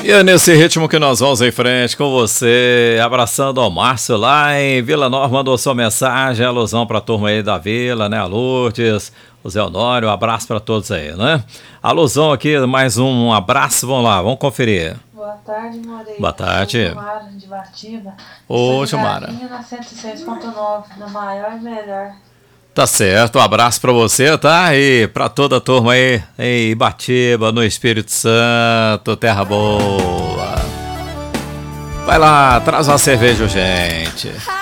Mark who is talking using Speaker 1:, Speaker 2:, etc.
Speaker 1: E é nesse ritmo que nós vamos em frente com você, abraçando ao Márcio lá em Vila Nova, mandou sua mensagem, alusão pra turma aí da Vila, né, a Lourdes, o Zé Honório, um abraço pra todos aí, né? Alusão aqui, mais um abraço, vamos lá, vamos conferir.
Speaker 2: Boa tarde, Moreira.
Speaker 1: Boa tarde.
Speaker 2: Gilmara de Batiba.
Speaker 1: Ô, Gilmara.
Speaker 2: Na 106.9, na maior e melhor.
Speaker 1: Tá certo, um abraço pra você, tá? E pra toda a turma aí em Ibatiba, no Espírito Santo, terra boa. Vai lá, traz uma cerveja, gente.